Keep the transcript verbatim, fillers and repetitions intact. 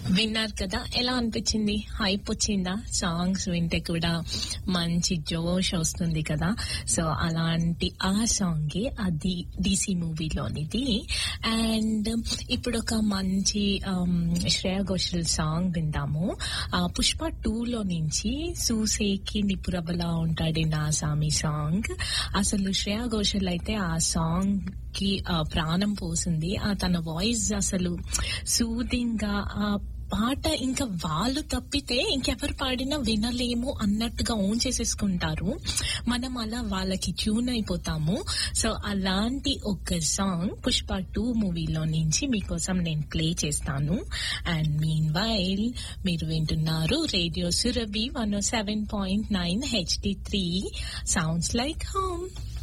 విన్నారు కదా, ఎలా అనిపించింది? హైప్ వచ్చిందా? సాంగ్స్ వింటే కూడా మంచి జోష్ వస్తుంది కదా. సో అలాంటి ఆ సాంగే అది డీసీ మూవీలోనిది. అండ్ ఇప్పుడు ఒక మంచి శ్రేయా ఘోషల్ సాంగ్ విందాము. పుష్ప టూ లో నుంచి సూసేకి నిపురబలా ఉంటాడి నా సామి సాంగ్. అసలు శ్రేయా ఘోషల్ అయితే ఆ సాంగ్ కి ప్రాణం పోసింది. ఆ తన వాయిస్ అసలు సూదింగ్ గా, ఆ పాట ఇంకా వాళ్ళు తప్పితే ఇంకెవరు పాడినా వినలేము అన్నట్టుగా ఓన్ చేసేసుకుంటారు. మనం అలా వాళ్ళకి ట్యూన్ అయిపోతాము. సో అలాంటి ఒక సాంగ్ పుష్ప టూ మూవీలో నుంచి మీకోసం నేను ప్లే చేస్తాను. అండ్ మీన్ వైల్ మీరు వింటున్నారు రేడియో సురభి వన్ ఓ seven point nine HD three sounds like home.